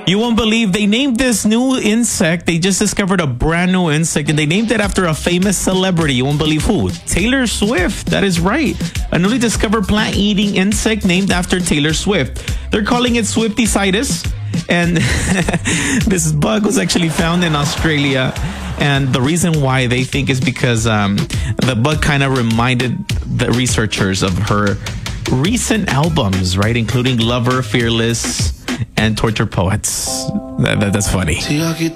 You won't believe they named this new insect. They just discovered a brand new insect and they named it after a famous celebrity. You won't believe who? Taylor Swift. That is right. A newly discovered plant-eating insect named after Taylor Swift. They're calling it Swifticidus. And this bug was actually found in Australia. And the reason why they think is because the bug kind of reminded the researchers of her recent albums, right? Including Lover, Fearless, and Torture Poets. That's funny.